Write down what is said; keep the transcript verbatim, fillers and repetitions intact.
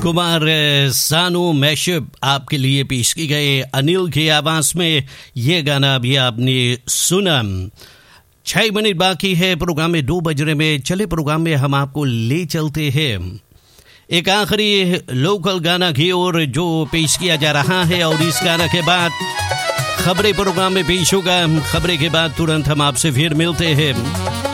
Kumar Sanu mashup आपके लिए पेश की गए अनिल की आवाज में ये गाना भी आपने सुना। छह मिनट बाकी है प्रोग्राम में दो बजने में। चले प्रोग्राम में हम आपको ले चलते हैं एक आखिरी लोकल गाना की ओर जो पेश किया जा रहा है, और इस गाना के बाद खबरें प्रोग्राम में पेश होगा। खबरें के बाद तुरंत हम आपसे फिर मिलते हैं।